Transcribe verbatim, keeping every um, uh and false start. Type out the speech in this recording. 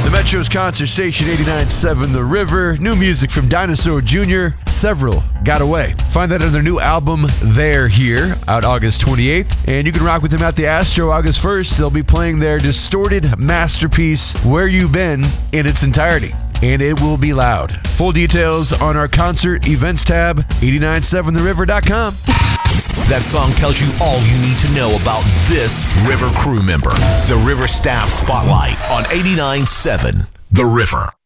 The Metro's concert station, eighty-nine point seven The River. New music from Dinosaur Junior Several got away. Find that on their new album, They're Here, out August twenty-eighth. And you can rock with them at the Astro August first. They'll be playing their distorted masterpiece, Where You Been, in its entirety. And it will be loud. Full details on our concert events tab, eight nine seven the river dot com. That song tells you all you need to know about this River crew member. The River Staff Spotlight on eighty-nine point seven The River.